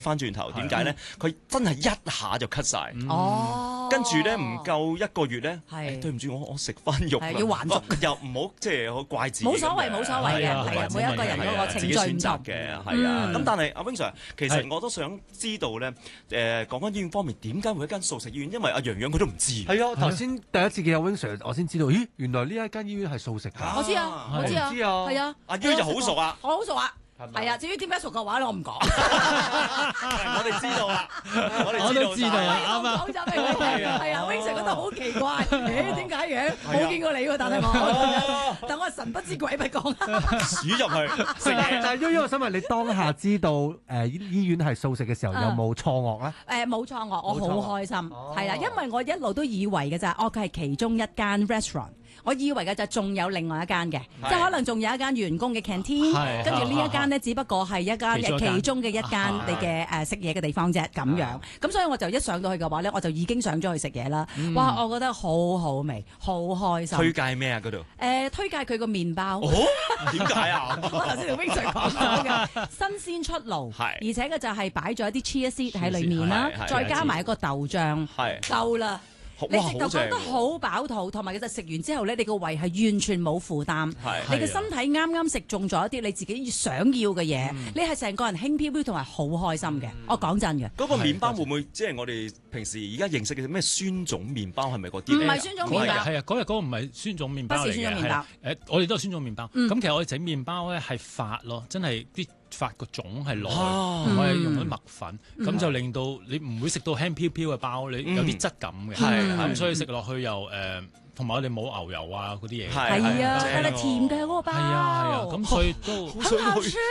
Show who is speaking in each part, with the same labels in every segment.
Speaker 1: 翻轉頭，點解咧？佢真係一下就 cut 晒。跟住咧唔夠1個月咧，對唔住我食翻肉啦，
Speaker 2: 要還俗，
Speaker 1: 又唔好即係好怪自己。
Speaker 2: 冇所謂嘅，係啊，每一個人嗰個程序唔同
Speaker 1: 嘅，係啊。咁但係阿 Wing Sir，其實我都想知道咧，講緊醫院方面點解會一間素食醫院？因為阿洋洋佢都唔知。
Speaker 3: 係啊，頭先第一次見阿 Wing Sir，我先知道，咦，原來呢一間醫院係素食㗎。
Speaker 2: 我知啊，係啊，
Speaker 1: 阿於就好熟啊，
Speaker 2: 我好熟啊。係啊，至於點解熟嘅話咧，我唔講。
Speaker 1: 我哋知道啦，
Speaker 4: 我都知道啦，啱啊。
Speaker 2: 講咗俾你聽，係啊 ，Wing Sir 覺得好奇怪，點解嘅？冇見過你喎，但係我係神不知鬼不覺。
Speaker 1: 鼠入去食嘢。
Speaker 3: 但係於我想問你，當下知道醫院係素食嘅時候，有冇錯愕咧？
Speaker 2: 冇錯愕，我好開心。係啦，因為我一路都以為嘅咋，佢係其中一間 restaurant。我以為嘅就仲有另外一間嘅，即係可能仲有一間員工嘅 canteen，跟住呢一間呢，只不過係一間其中嘅一間你嘅食嘢嘅地方啫，咁樣。咁所以我就一上到去嘅話呢，我就已經上咗去食嘢啦。哇，我覺得好好味，好開心。
Speaker 1: 推介咩啊？嗰度？
Speaker 2: 推介佢個麵包。
Speaker 1: 哦，點解啊？
Speaker 2: 我頭先同 Wing Sir 講咗嘅，新鮮出爐，而且嘅就係擺咗一啲 chia seed 喺裡面啦，再加埋一個豆醬，夠啦。你直頭覺得好飽肚，同埋其實食完之後咧，你個胃係完全冇負擔，你嘅身體啱啱食中咗一啲你自己想要嘅嘢，你係成個人輕飄飄同埋好開心嘅。我講真嘅。
Speaker 1: 嗰個麵包會唔會即係我哋平時而家認識嘅咩酸種麵包係咪嗰啲？
Speaker 2: 唔係酸種麵包。
Speaker 4: 係啊，嗰日嗰個唔係酸種麵包嚟嘅。
Speaker 2: 不是酸種麵包。
Speaker 4: 我哋都係酸種麵包。咁其實我哋整麵包咧係發咯，真係啲發個種係落去，我係用咗麥粉，咁就令到你唔會食到輕飄飄嘅包，你有啲質感嘅。咁所以食落去又同埋我哋冇牛油啊嗰啲嘢。
Speaker 2: 係啊，但係甜嘅嗰個包。
Speaker 4: 係啊，咁所以都
Speaker 2: 很好吃，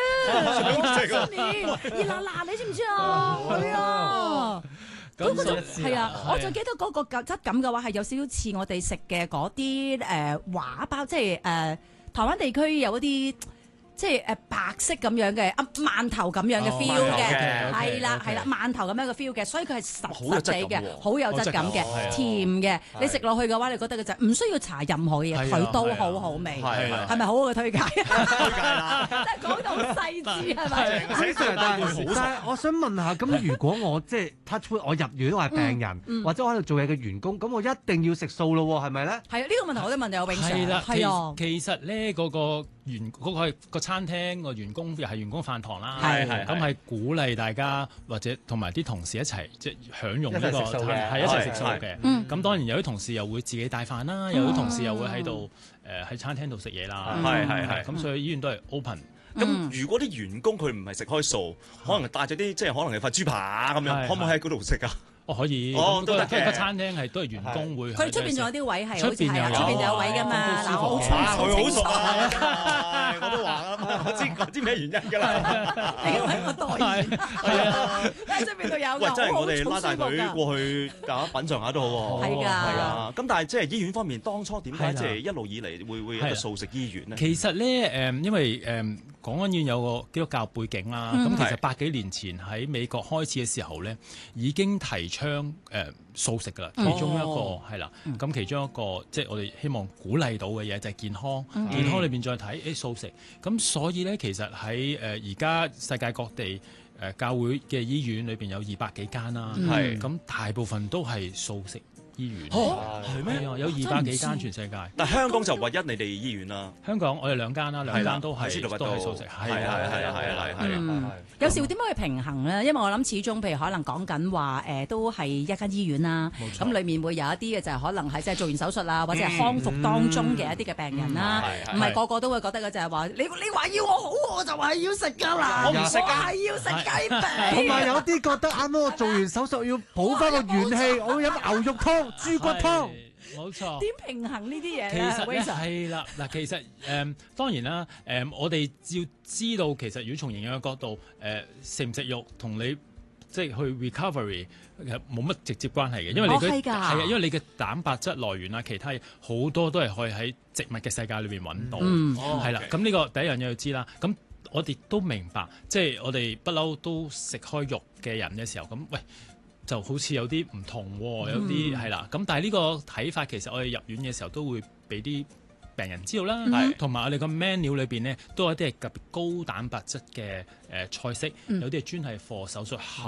Speaker 2: 熱辣辣，你知唔知啊？係啊。嗰種係啊，我就記得嗰個質感嘅話係有少少似我哋食嘅嗰啲畫包，即係台灣地區有一啲。即係白色咁樣嘅饅頭咁樣嘅 feel 嘅，係啦饅頭咁樣嘅 feel 嘅，所以佢係實質地嘅，好有質感嘅，甜嘅。你食落去嘅話，你覺得嘅就唔需要搽任何嘅嘢，佢都好好味，係咪好好嘅推介？推介啦，即係講到細緻係咪？
Speaker 3: 但係我想問下，咁如果我即係 touch wood，我入院我係病人，或者我喺度做嘢嘅員工，咁我一定要食素咯喎，係咪咧？係啊，
Speaker 2: 呢個問題我都問你有永常。
Speaker 4: 係啦，其實咧嗰個係個餐廳個員工又係員工飯堂啦，咁係鼓勵大家或者同埋啲同事一齊即係享用呢個係一齊食素嘅。咁當然有啲同事又會自己帶飯啦，有啲同事又會喺度喺餐廳度食嘢啦。咁所以醫院都係 open。
Speaker 1: 咁如果啲員工佢唔係食開素，可能帶咗啲即係可能係塊豬扒咁樣，可唔可以喺嗰度食啊？
Speaker 4: 可以，都得嘅。個餐廳都係員工會。
Speaker 2: 佢出邊仲有啲位係，
Speaker 4: 出邊
Speaker 2: 有位㗎嘛。嗱，我
Speaker 1: 好熟啊！我都話啦，我知咩原因㗎啦。
Speaker 2: 你因為我代言，喺出邊度有。
Speaker 1: 喂，真係我哋拉大隊過去品嚐下都好喎。
Speaker 2: 係㗎。
Speaker 1: 咁但係即係醫院方面，當初點解即係一路以嚟會一個素食醫院呢？
Speaker 4: 其實咧因為港安醫院有個基督教背景啦，咁其實100幾年前喺美國開始嘅時候咧，已經提倡素食㗎啦。其中一個係啦，咁其中一個即係我哋希望鼓勵到嘅嘢就係健康。健康裏邊再睇素食，咁所以咧其實喺而家世界各地教會嘅醫院裏邊有200幾間啦，咁大部分都係素食醫院。
Speaker 1: 係咩？
Speaker 4: 有200幾間全世界。
Speaker 1: 但香港就唯一你哋醫院啦。
Speaker 4: 香港我哋2間啦，2間都係素食。係。
Speaker 2: 有時會點樣去平衡咧？因為我諗始終譬如可能講緊話都係一間醫院啦，咁裡面會有一啲嘅就係可能係即係做完手術啊，或者係康復當中嘅一啲嘅病人啦，唔係個個都會覺得嘅就係話你話要我好，我就係要食㗎啦，我唔食㗎，係要食雞髀。
Speaker 3: 同埋有啲覺得啱啱我做完手術要補翻個元氣，我要飲牛肉湯、豬骨湯。
Speaker 4: 冇錯。
Speaker 2: 點平衡呢啲嘢咧？
Speaker 4: 其實咧係啦，嗱，其實當然啦，我哋要知道其實如果從營養嘅角度，食唔食肉同你即係去 recovery 其實冇乜直接關係嘅，因為你係啊，因為你嘅蛋白質來源啊，其他嘢好多都係可以喺植物嘅世界裏邊揾到，係啦。咁呢個第一樣嘢要知啦。咁我哋都明白，即係我哋不嬲都食開肉嘅人嘅時候，咁喂。就好似有啲唔同喎，有啲係啦。咁但係呢個睇法其實我哋入院嘅時候都會俾啲病人知道啦，同埋我哋個 menu 裏邊咧都有一啲係特別高蛋白質嘅菜式，有啲係專係 for 手術後